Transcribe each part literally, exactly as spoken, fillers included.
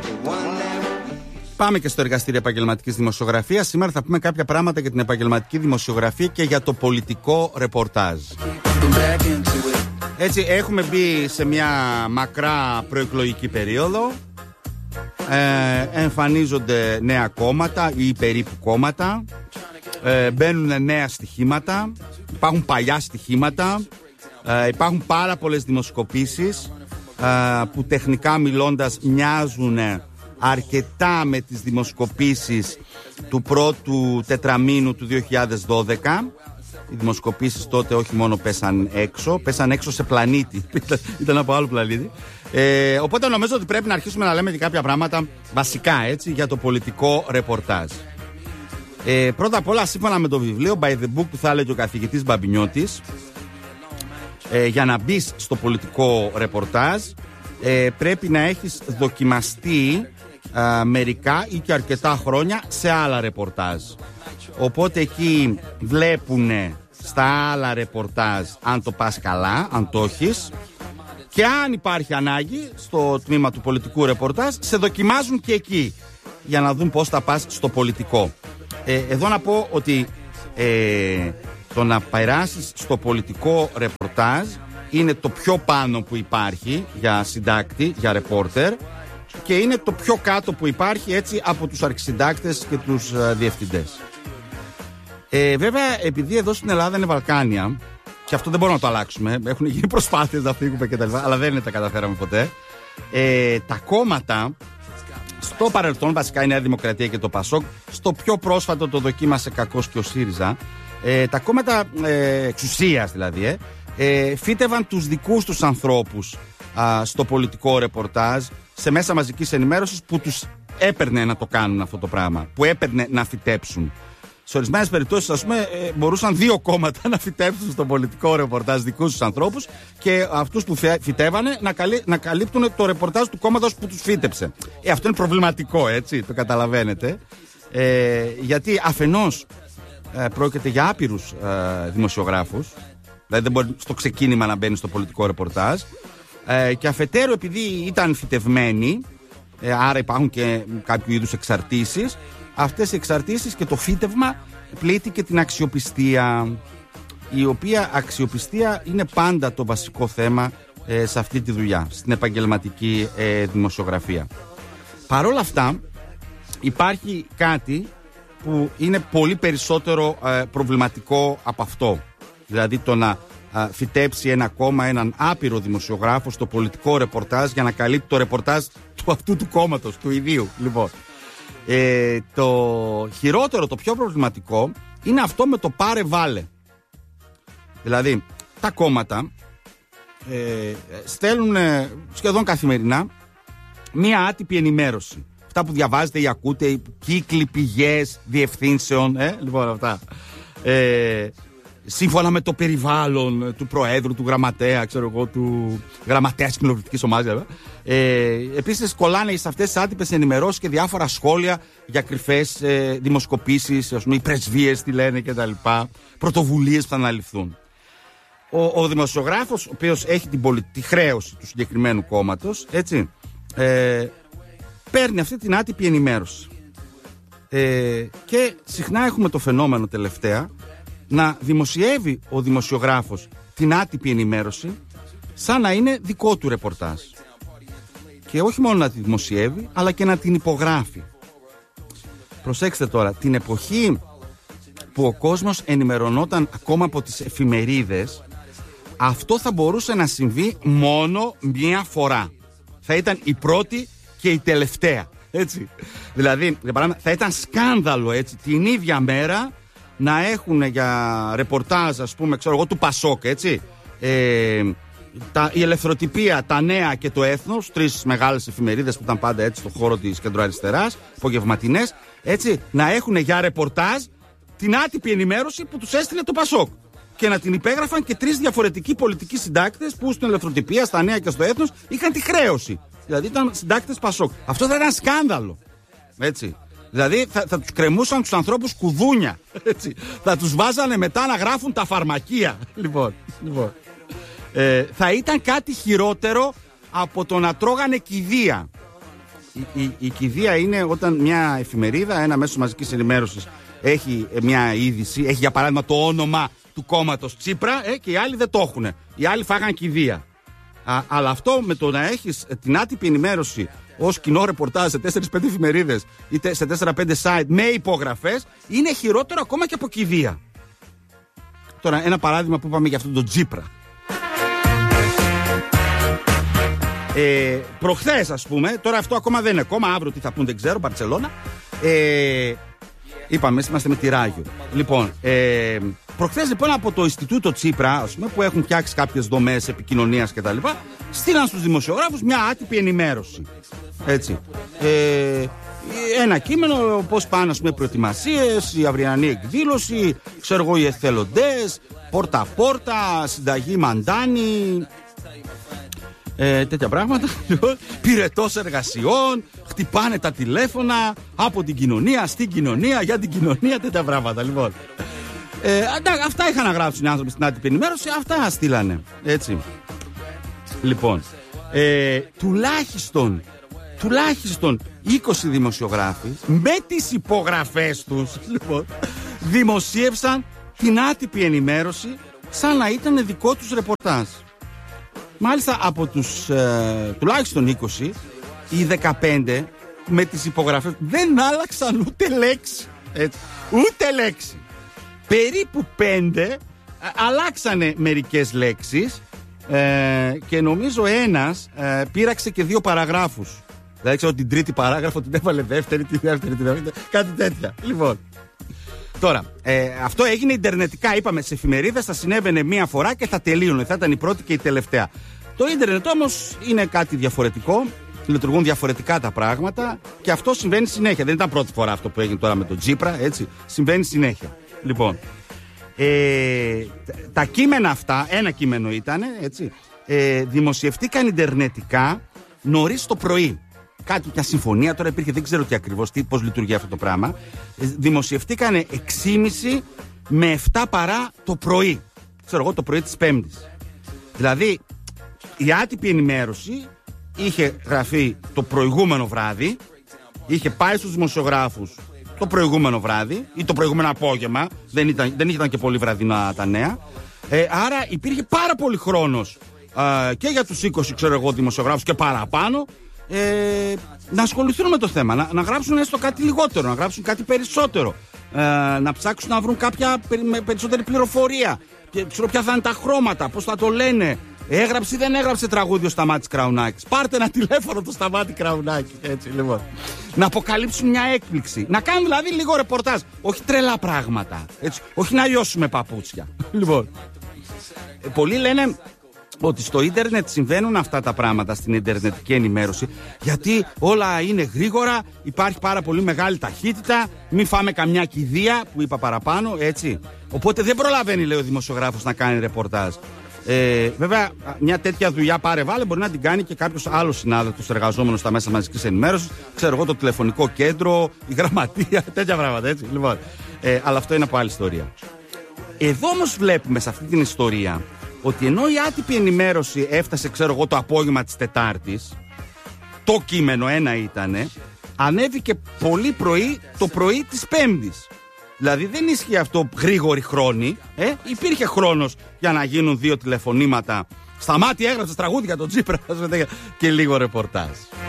Πάμε και στο εργαστήριο επαγγελματικής δημοσιογραφίας. Σήμερα θα πούμε κάποια πράγματα για την επαγγελματική δημοσιογραφία και για το πολιτικό ρεπορτάζ. Έτσι, έχουμε μπει σε μια μακρά προεκλογική περίοδο. Ε, εμφανίζονται νέα κόμματα ή περίπου κόμματα. Ε, μπαίνουν νέα στοιχήματα. Υπάρχουν παλιά στοιχήματα. Ε, υπάρχουν πάρα πολλές δημοσκοπήσεις ε, που τεχνικά μιλώντας μοιάζουν αρκετά με τις δημοσκοπήσεις του πρώτου τετραμήνου του δύο χιλιάδες δώδεκα. Οι δημοσκοπήσεις τότε όχι μόνο πέσαν έξω, πέσαν έξω σε πλανήτη. Ήταν από άλλο πλανήτη. Ε, οπότε νομίζω ότι πρέπει να αρχίσουμε να λέμε και κάποια πράγματα βασικά, έτσι, για το πολιτικό ρεπορτάζ. Ε, πρώτα απ' όλα, σύμφωνα με το βιβλίο By the Book που θα έλεγε ο καθηγητής Μπαμπινιώτης, ε, για να μπεις στο πολιτικό ρεπορτάζ ε, πρέπει να έχεις δοκιμαστεί ε, μερικά ή και αρκετά χρόνια σε άλλα ρεπορτάζ. Οπότε εκεί βλέπουνε στα άλλα ρεπορτάζ αν το πας καλά, αν το έχεις, και αν υπάρχει ανάγκη στο τμήμα του πολιτικού ρεπορτάζ σε δοκιμάζουν και εκεί για να δουν πώς θα πας στο πολιτικό. ε, Εδώ να πω ότι ε, το να περάσεις στο πολιτικό ρεπορτάζ είναι το πιο πάνω που υπάρχει για συντάκτη, για ρεπόρτερ, και είναι το πιο κάτω που υπάρχει, έτσι, από τους αρχισυντάκτες και τους uh, διευθυντές. Ε, βέβαια, επειδή εδώ στην Ελλάδα είναι Βαλκάνια, και αυτό δεν μπορούμε να το αλλάξουμε, έχουν γίνει προσπάθειες να φύγουμε και τα λοιπά, αλλά δεν τα καταφέραμε ποτέ. Ε, τα κόμματα, στο παρελθόν, βασικά η Νέα Δημοκρατία και το Πασόκ, στο πιο πρόσφατο το δοκίμασε κακώς και ο ΣΥΡΙΖΑ, ε, τα κόμματα ε, εξουσίας δηλαδή, ε, ε, φύτευαν τους δικούς τους ανθρώπους α, στο πολιτικό ρεπορτάζ, σε μέσα μαζικής ενημέρωσης που τους έπαιρνε να το κάνουν αυτό το πράγμα, που έπαιρνε να φυτέψουν. Σε ορισμένες περιπτώσεις, ας πούμε, ε, μπορούσαν δύο κόμματα να φυτέψουν στο πολιτικό ρεπορτάζ δικούς τους ανθρώπους και αυτούς που φυτεύανε να, καλύ, να καλύπτουν το ρεπορτάζ του κόμματος που τους φύτεψε. Ε, αυτό είναι προβληματικό, έτσι, το καταλαβαίνετε. Ε, γιατί αφενός ε, πρόκειται για άπειρους ε, δημοσιογράφους, δηλαδή δεν μπορεί στο ξεκίνημα να μπαίνει στο πολιτικό ρεπορτάζ, ε, και αφετέρου επειδή ήταν φυτευμένοι, ε, άρα υπάρχουν και κάποιο είδους εξαρτήσεις. Αυτές οι εξαρτήσεις και το φύτευμα πλήττει και την αξιοπιστία, η οποία αξιοπιστία είναι πάντα το βασικό θέμα ε, σε αυτή τη δουλειά, στην επαγγελματική ε, δημοσιογραφία. Παρ' όλα αυτά υπάρχει κάτι που είναι πολύ περισσότερο ε, προβληματικό από αυτό. Δηλαδή το να ε, φυτέψει ένα κόμμα έναν άπειρο δημοσιογράφο στο πολιτικό ρεπορτάζ για να καλύπτει το ρεπορτάζ του αυτού του κόμματος, του ιδίου. Λοιπόν, Ε, το χειρότερο, το πιο προβληματικό είναι αυτό με το πάρε βάλε. Δηλαδή τα κόμματα ε, στέλνουν ε, σχεδόν καθημερινά μία άτυπη ενημέρωση. Αυτά που διαβάζετε ή ακούτε, οι κύκλοι, πηγές, διευθύνσεων, ε, λοιπόν αυτά, ε, σύμφωνα με το περιβάλλον του Προέδρου, του Γραμματέα, ξέρω εγώ, του Γραμματέα της Κοινοβουλευτικής Ομάδας. Ε, επίσης, κολλάνε σε αυτές τις άτυπες ενημερώσεις και διάφορα σχόλια για κρυφές ε, δημοσκοπήσεις, ας πούμε, οι πρεσβείες, τι λένε κτλ. Πρωτοβουλίες που θα αναλυφθούν. Ο, ο δημοσιογράφος, ο οποίος έχει την πολιτική χρέωση του συγκεκριμένου κόμματος, έτσι, ε, παίρνει αυτή την άτυπη ενημέρωση. Ε, και συχνά έχουμε το φαινόμενο τελευταία να δημοσιεύει ο δημοσιογράφος την άτυπη ενημέρωση σαν να είναι δικό του ρεπορτάζ. Και όχι μόνο να τη δημοσιεύει, αλλά και να την υπογράφει. Προσέξτε τώρα, την εποχή που ο κόσμος ενημερωνόταν ακόμα από τις εφημερίδες, αυτό θα μπορούσε να συμβεί μόνο μία φορά. Θα ήταν η πρώτη και η τελευταία, έτσι. Δηλαδή, για παράδειγμα, θα ήταν σκάνδαλο, έτσι, την ίδια μέρα να έχουν για ρεπορτάζ, ας πούμε, ξέρω εγώ, του Πασόκ, έτσι, ε, τα, η Ελευθεροτυπία, τα Νέα και το Έθνος, τρεις μεγάλες εφημερίδες που ήταν πάντα έτσι στον χώρο της κεντροαριστεράς, απογευματινές, έτσι, να έχουν για ρεπορτάζ την άτυπη ενημέρωση που τους έστειλε το Πασόκ. Και να την υπέγραφαν και τρεις διαφορετικοί πολιτικοί συντάκτες που στην Ελευθεροτυπία, στα Νέα και στο Έθνος είχαν τη χρέωση. Δηλαδή ήταν συντάκτες Πασόκ. Αυτό θα ήταν σκάνδαλο. Έτσι. Δηλαδή θα, θα τους κρεμούσαν τους ανθρώπους κουδούνια. Έτσι. Θα τους βάζανε μετά να γράφουν τα φαρμακεία. Λοιπόν, λοιπόν. Ε, θα ήταν κάτι χειρότερο από το να τρώγανε κηδεία. η, η, η κηδεία είναι όταν μια εφημερίδα, ένα μέσο μαζικής ενημέρωσης έχει μια είδηση, έχει για παράδειγμα το όνομα του κόμματος Τσίπρα ε, και οι άλλοι δεν το έχουν. Οι άλλοι φάγαν κηδεία. Α, αλλά αυτό με το να έχεις την άτυπη ενημέρωση ως κοινό ρεπορτάζ σε τέσσερις πέντε εφημερίδες ή σε τέσσερα πέντε site με υπογραφές είναι χειρότερο ακόμα και από κηδεία. Τώρα ένα παράδειγμα που είπαμε για αυτόν τον Τσίπρα. Ε, προχθές ας πούμε, τώρα αυτό ακόμα δεν είναι κόμμα, αύριο τι θα πούν δεν ξέρω, Μπαρτσελώνα. Ε, είπαμε, είμαστε με τη Ράγιο. Λοιπόν, ε, προχθές λοιπόν από το Ινστιτούτο Τσίπρα, ας πούμε, που έχουν φτιάξει κάποιες δομές επικοινωνίας κτλ., στείλαν στους δημοσιογράφους μια άτυπη ενημέρωση. Έτσι. Ε, ένα κείμενο, πώς πάνε ας πούμε προετοιμασίες, η αυριανή εκδήλωση, ξέρω εγώ οι εθελοντές, πόρτα-πόρτα, συνταγή Μαντάνη. Ε, τέτοια πράγματα. Πυρετός εργασιών, χτυπάνε τα τηλέφωνα από την κοινωνία στην κοινωνία, για την κοινωνία, τέτοια πράγματα. Λοιπόν. Ε, αυτά είχαν να γράψουν οι άνθρωποι στην άτυπη ενημέρωση, αυτά στείλανε. Έτσι. Λοιπόν, ε, τουλάχιστον, τουλάχιστον είκοσι δημοσιογράφοι με τις υπογραφές τους λοιπόν, δημοσίευσαν την άτυπη ενημέρωση σαν να ήταν δικό τους ρεπορτάζ. Μάλιστα από τους ε, τουλάχιστον είκοσι, οι δεκαπέντε με τις υπογραφές δεν άλλαξαν ούτε λέξη. Έτσι, ούτε λέξη. Περίπου πέντε ε, αλλάξανε μερικές λέξεις ε, και νομίζω ένας ε, πήραξε και δύο παραγράφους. Δηλαδή ξέρω την τρίτη παράγραφο την έβαλε δεύτερη, τη δεύτερη, τη δεύτερη, κάτι τέτοια. Λοιπόν, τώρα, ε, αυτό έγινε ιντερνετικά, είπαμε, σε εφημερίδες θα συνέβαινε μία φορά και θα τελείωνε, θα ήταν η πρώτη και η τελευταία. Το ίντερνετ όμως είναι κάτι διαφορετικό, λειτουργούν διαφορετικά τα πράγματα και αυτό συμβαίνει συνέχεια. Δεν ήταν πρώτη φορά αυτό που έγινε τώρα με τον Τσίπρα, έτσι, συμβαίνει συνέχεια. Λοιπόν, ε, τα κείμενα αυτά, ένα κείμενο ήταν, έτσι, ε, δημοσιευτήκαν ιντερνετικά νωρίς το πρωί. Κάτι, μια συμφωνία τώρα υπήρχε, δεν ξέρω τι ακριβώς, τι, πώς λειτουργεί αυτό το πράγμα. Ε, δημοσιευτήκανε έξι και μισή με επτά παρά το πρωί. Ξέρω εγώ, το πρωί της Πέμπτης. Δηλαδή, η άτυπη ενημέρωση είχε γραφεί το προηγούμενο βράδυ, είχε πάει στους δημοσιογράφους το προηγούμενο βράδυ ή το προηγούμενο απόγευμα, δεν ήταν, δεν ήταν και πολύ βραδινά τα νέα. Ε, άρα υπήρχε πάρα πολύ χρόνος ε, και για τους είκοσι, ξέρω εγώ, δημοσιογράφους και παραπάνω. Ε, να ασχοληθούν με το θέμα, να, να γράψουν έστω κάτι λιγότερο, να γράψουν κάτι περισσότερο, ε, να ψάξουν να βρουν κάποια περι, περισσότερη πληροφορία, και, ξέρω ποια θα είναι τα χρώματα, πώς θα το λένε, έγραψε ή δεν έγραψε τραγούδι ο Σταμάτης Κραουνάκης, πάρτε ένα τηλέφωνο το Σταμάτη Κραουνάκη, έτσι λοιπόν, να αποκαλύψουν μια έκπληξη, να κάνουν δηλαδή λίγο ρεπορτάζ, όχι τρελά πράγματα, έτσι, όχι να λιώσουμε παπούτσια. Λοιπόν, ε, πολλοί λένε ότι στο ίντερνετ συμβαίνουν αυτά τα πράγματα, στην ιντερνετική ενημέρωση, γιατί όλα είναι γρήγορα, υπάρχει πάρα πολύ μεγάλη ταχύτητα, μην φάμε καμιά κηδεία που είπα παραπάνω, έτσι. Οπότε δεν προλαβαίνει, λέει ο δημοσιογράφος, να κάνει ρεπορτάζ. Ε, βέβαια, μια τέτοια δουλειά πάρε βάλε μπορεί να την κάνει και κάποιος άλλος συνάδελφος εργαζόμενος στα μέσα μαζικής ενημέρωσης, ξέρω εγώ, το τηλεφωνικό κέντρο, η γραμματεία, τέτοια πράγματα, έτσι. Λοιπόν, ε, αλλά αυτό είναι από άλλη ιστορία. Εδώ όμως βλέπουμε σε αυτή την ιστορία ότι ενώ η άτυπη ενημέρωση έφτασε, ξέρω εγώ, το απόγευμα της Τετάρτης, το κείμενο ένα ήτανε, ανέβηκε πολύ πρωί το πρωί της Πέμπτης. Δηλαδή δεν ίσχυε αυτό γρήγορη χρόνη, ε? Υπήρχε χρόνος για να γίνουν δύο τηλεφωνήματα. Σταμάτη, έγραψες τραγούδι για τον Τσίπρα και λίγο ρεπορτάζ.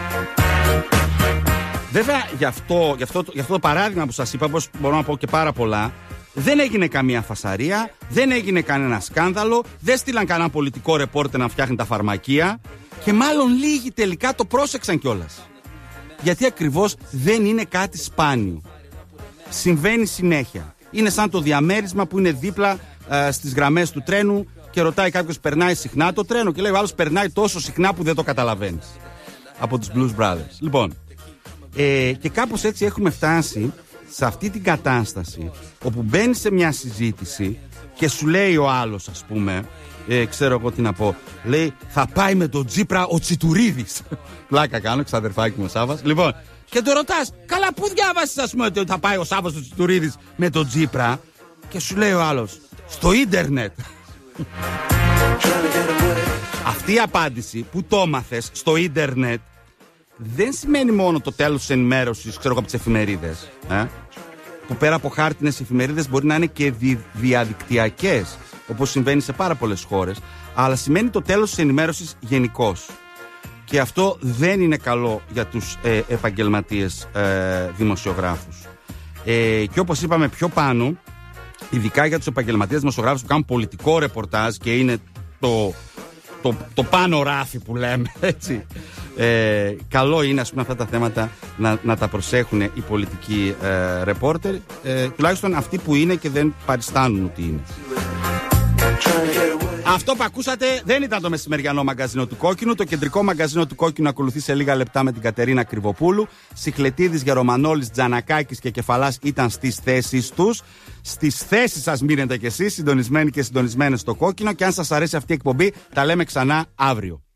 Βέβαια, γι' αυτό, γι' αυτό, γι' αυτό το παράδειγμα που σας είπα, όπως μπορώ να πω και πάρα πολλά, δεν έγινε καμία φασαρία, δεν έγινε κανένα σκάνδαλο, δεν στείλαν κανένα πολιτικό ρεπόρτερ να φτιάχνει τα φαρμακεία και μάλλον λίγοι τελικά το πρόσεξαν κιόλας. Γιατί ακριβώς δεν είναι κάτι σπάνιο. Συμβαίνει συνέχεια. Είναι σαν το διαμέρισμα που είναι δίπλα ε, στις γραμμές του τρένου και ρωτάει κάποιος, περνάει συχνά το τρένο, και λέει ο άλλος, περνάει τόσο συχνά που δεν το καταλαβαίνεις. Από τους Blues Brothers. Λοιπόν, ε, και κάπως έτσι έχουμε φτάσει σε αυτή την κατάσταση όπου μπαίνει σε μια συζήτηση και σου λέει ο άλλος, ας πούμε, ε, ξέρω εγώ τι να πω, λέει θα πάει με τον Τσίπρα ο Τσιτουρίδης. Πλάκα κάνω, ξαδερφάκι μου ο Σάββας. Λοιπόν, και το ρωτάς, καλά, πού διάβασες, ας πούμε, ότι θα πάει ο Σάββας ο Τσιτουρίδης με τον Τσίπρα? Και σου λέει ο άλλος, στο ίντερνετ. Αυτή η απάντηση που το μάθες στο ίντερνετ δεν σημαίνει μόνο το τέλος της ενημέρωσης, ξέρω εγώ, από τις εφημερίδες. Ε? Που πέρα από χάρτινες εφημερίδες μπορεί να είναι και δι- διαδικτυακές, όπως συμβαίνει σε πάρα πολλές χώρες, αλλά σημαίνει το τέλος της ενημέρωσης γενικώς. Και αυτό δεν είναι καλό για τους ε, επαγγελματίες ε, δημοσιογράφους. Ε, και όπως είπαμε πιο πάνω, ειδικά για τους επαγγελματίες δημοσιογράφους που κάνουν πολιτικό ρεπορτάζ και είναι το, το, το πάνω ράφι που λέμε, έτσι. Ε, καλό είναι, ας πούμε, αυτά τα θέματα να, να τα προσέχουν οι πολιτικοί ε, ρεπόρτερ, ε, τουλάχιστον αυτοί που είναι και δεν παριστάνουν ότι είναι. Αυτό που ακούσατε δεν ήταν το μεσημεριανό μαγκαζίνο του Κόκκινου. Το κεντρικό μαγκαζίνο του Κόκκινου ακολουθεί σε λίγα λεπτά με την Κατερίνα Κρυβοπούλου. Σιχλετίδης, Γερομανόλης, Τζανακάκης και Κεφαλάς ήταν στις θέσεις τους. Στις θέσεις σας μείνετε κι εσείς, συντονισμένοι και συντονισμένες στο Κόκκινο. Και αν σας αρέσει αυτή η εκπομπή, τα λέμε ξανά αύριο.